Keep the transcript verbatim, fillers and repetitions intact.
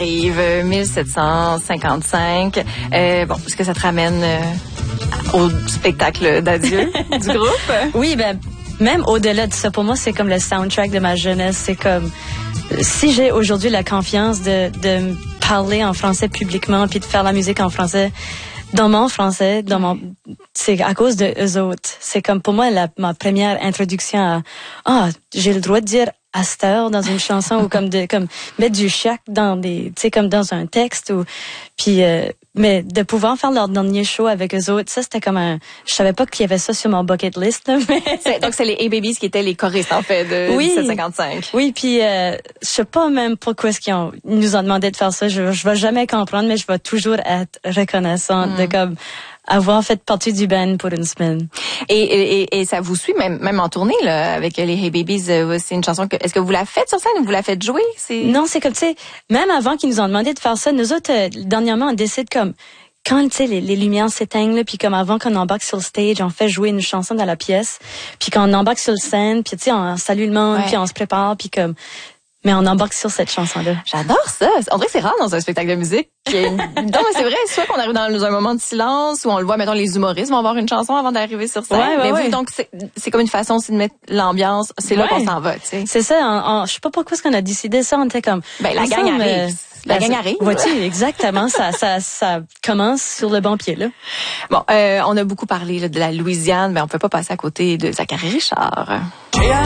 arrive, mille sept cent cinquante-cinq. Euh, bon, est-ce que ça te ramène euh, au spectacle d'adieu du groupe? Oui, ben même au-delà de ça, pour moi, c'est comme le soundtrack de ma jeunesse. C'est comme si j'ai aujourd'hui la confiance de de parler en français publiquement puis de faire la musique en français. Dans mon français, dans mon, c'est à cause de eux autres. C'est comme pour moi la, ma première introduction à, ah, j'ai le droit de dire à cette heure dans une chanson ou comme de, comme mettre du chac dans des, tu sais, comme dans un texte ou, puis, euh, mais de pouvoir faire leur dernier show avec eux autres, ça c'était comme un, je savais pas qu'il y avait ça sur mon bucket list, là, mais. C'est, donc c'est les A-Babies qui étaient les choristes en fait de oui, dix-sept cinquante-cinq. Oui, puis euh, je sais pas même pourquoi est-ce qu'ils ont, ils nous ont demandé de faire ça. Je, je vais jamais comprendre, mais je vais toujours être reconnaissante mm. de comme avoir fait partie du band pour une semaine. Et, et, et ça vous suit même même en tournée là avec les Hey Babies. Euh, c'est une chanson que est-ce que vous la faites sur scène ou vous la faites jouer? C'est non, c'est comme tu sais, même avant qu'ils nous ont demandé de faire ça, nous autres euh, dernièrement on décide comme quand tu sais les, les lumières s'éteignent là, puis comme avant qu'on embarque sur le stage, on fait jouer une chanson dans la pièce, puis quand on embarque sur le scène, puis tu sais on salue le monde, ouais. Puis on se prépare, puis comme mais on embarque sur cette chanson-là. J'adore ça. On dirait que c'est rare dans un spectacle de musique. Qui est... non, mais c'est vrai, soit qu'on arrive dans un moment de silence où on le voit, mettons, les humoristes vont avoir une chanson avant d'arriver sur scène. Ouais, ouais, mais ouais. vous, donc, c'est, c'est comme une façon aussi de mettre l'ambiance. C'est là ouais. qu'on s'en va, tu sais. C'est ça. On, on, je sais pas pourquoi est-ce qu'on a décidé ça. On était comme... Ben, la gang arrive. Euh, la gang arrive. Vois-tu, exactement. ça, ça, ça commence sur le bon pied, là. Bon, euh, on a beaucoup parlé là, de la Louisiane, mais on peut pas passer à côté de Zachary Richard.